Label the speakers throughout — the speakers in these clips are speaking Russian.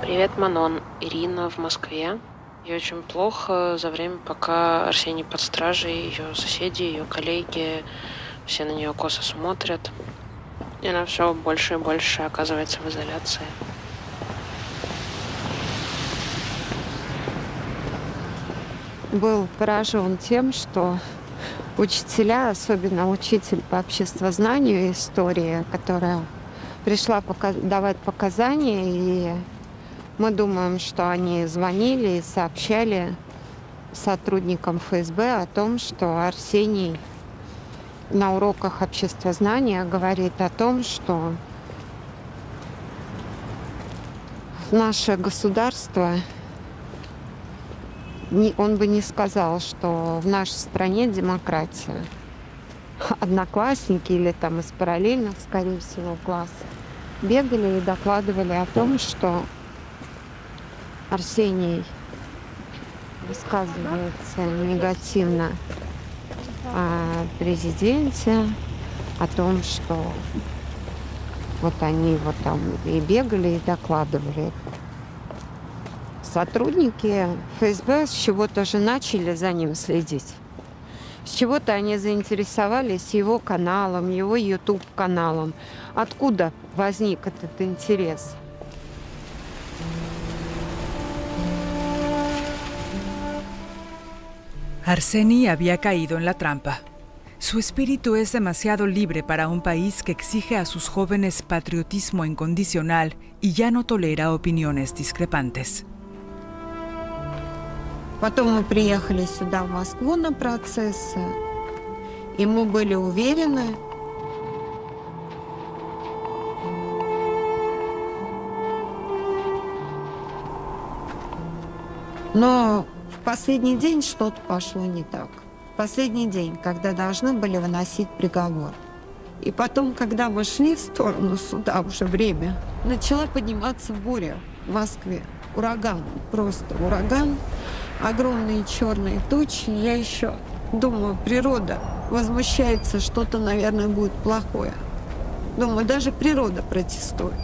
Speaker 1: Привет, Манон. Ирина в Москве. Ей очень плохо за время, пока Арсений под стражей, ее соседи, ее коллеги, все на нее косо смотрят. И она все больше и больше оказывается в изоляции.
Speaker 2: Был поражен тем, что учителя, особенно учитель по обществознанию и истории, которая пришла давать показания, и мы думаем, что они звонили и сообщали сотрудникам ФСБ о том, что Арсений на уроках обществознания говорит о том, что наше государство, он бы не сказал, что в нашей стране демократия. Одноклассники или там из параллельных, скорее всего, классов бегали и докладывали о том, что Арсений высказывается негативно о президенте, о том, что вот они вот там и бегали, и докладывали. Сотрудники ФСБ с чего-то же начали за ним следить. С чего-то они заинтересовались его каналом, его YouTube-каналом. Откуда возник этот интерес?
Speaker 3: Arseni había caído en la trampa. Su espíritu es demasiado libre para un país que exige a sus jóvenes patriotismo incondicional y ya no tolera opiniones discrepantes.
Speaker 2: Потом мы приехали сюда, в Москву, на процессы, и мы были уверены, но в последний день что-то пошло не так. В последний день, когда должны были выносить приговор. И потом, когда мы шли в сторону суда, уже время, начала подниматься буря в Москве. Ураган, просто ураган. Огромные черные тучи. Я еще думаю, природа возмущается, что-то, наверное, будет плохое. Думаю, даже природа протестует.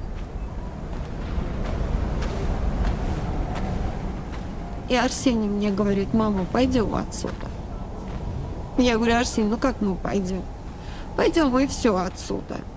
Speaker 2: И Арсений мне говорит: мама, пойдем отсюда. Я говорю: Арсений, ну как мы пойдем? Пойдем и все отсюда.